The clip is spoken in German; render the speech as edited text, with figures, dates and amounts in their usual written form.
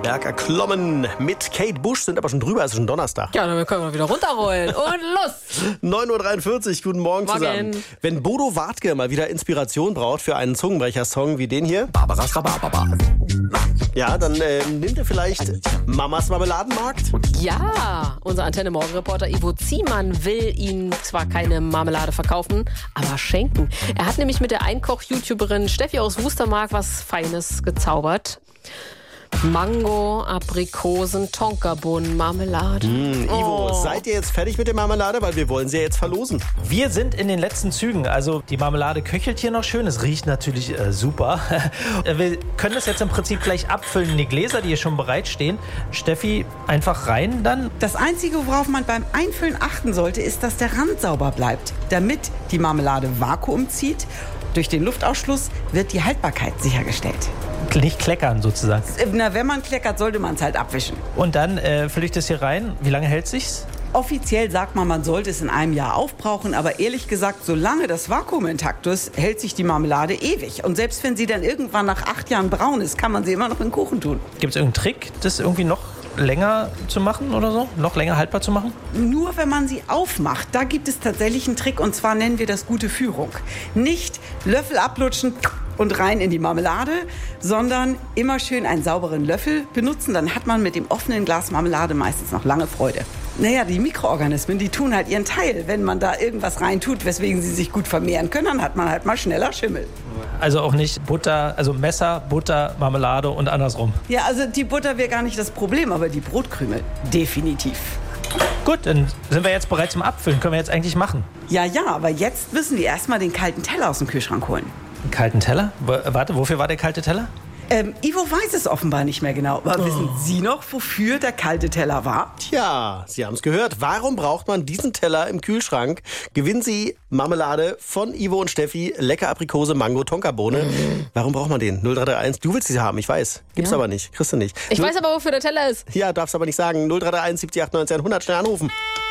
Berg erklommen. Mit Kate Bush sind aber schon drüber, es ist schon Donnerstag. Ja, dann können wir wieder runterrollen. Und los! 9.43 Uhr, guten Morgen zusammen. Wenn Bodo Wartke mal wieder Inspiration braucht für einen Zungenbrecher-Song wie den hier, Barbaras Rhabarber. ja, dann nimmt er vielleicht Mamas Marmeladenmarkt. Ja, unser Antenne-Morgen-Reporter Ivo Ziemann will Ihnen zwar keine Marmelade verkaufen, aber schenken. Er hat nämlich mit der Einkoch-YouTuberin Steffi aus Wustermark was Feines gezaubert. Mango, Aprikosen, Tonkabohnen, Marmelade. Ivo, seid ihr jetzt fertig mit der Marmelade? Weil wir wollen sie ja jetzt verlosen. Wir sind in den letzten Zügen. Also die Marmelade köchelt hier noch schön. Es riecht natürlich super. Wir können das jetzt im Prinzip gleich abfüllen in die Gläser, die hier schon bereitstehen. Steffi, einfach rein dann. Das Einzige, worauf man beim Einfüllen achten sollte, ist, dass der Rand sauber bleibt, damit die Marmelade Vakuum zieht. Durch den Luftausschluss wird die Haltbarkeit sichergestellt. Nicht kleckern sozusagen. Na, wenn man kleckert, sollte man es halt abwischen. Und dann fülle ich das hier rein. Wie lange hält sich's? Offiziell sagt man sollte es in einem Jahr aufbrauchen, aber ehrlich gesagt, solange das Vakuum intakt ist, hält sich die Marmelade ewig. Und selbst wenn sie dann irgendwann nach 8 Jahren braun ist, kann man sie immer noch in den Kuchen tun. Gibt es irgendeinen Trick, das irgendwie noch länger zu machen oder so? Noch länger haltbar zu machen? Nur wenn man sie aufmacht, da gibt es tatsächlich einen Trick, und zwar nennen wir das gute Führung. Nicht Löffel ablutschen und rein in die Marmelade, sondern immer schön einen sauberen Löffel benutzen. Dann hat man mit dem offenen Glas Marmelade meistens noch lange Freude. Naja, die Mikroorganismen, die tun halt ihren Teil. Wenn man da irgendwas reintut, weswegen sie sich gut vermehren können, dann hat man halt mal schneller Schimmel. Also auch nicht Butter, also Messer, Butter, Marmelade und andersrum. Ja, also die Butter wäre gar nicht das Problem, aber die Brotkkrümel definitiv. Gut, dann sind wir jetzt bereit zum Abfüllen. Können wir jetzt eigentlich machen. Ja, aber jetzt müssen wir erstmal den kalten Teller aus dem Kühlschrank holen. Einen kalten Teller? Warte, wofür war der kalte Teller? Ivo weiß es offenbar nicht mehr genau. Aber wissen Sie noch, wofür der kalte Teller war? Tja, Sie haben es gehört. Warum braucht man diesen Teller im Kühlschrank? Gewinnen Sie Marmelade von Ivo und Steffi, lecker Aprikose, Mango, Tonkabohne. Warum braucht man den? 0331, du willst sie haben, ich weiß. Gibt's aber nicht, kriegst du nicht. Ich weiß aber, wofür der Teller ist. Ja, darfst aber nicht sagen. 0331 70 98 100, schnell anrufen.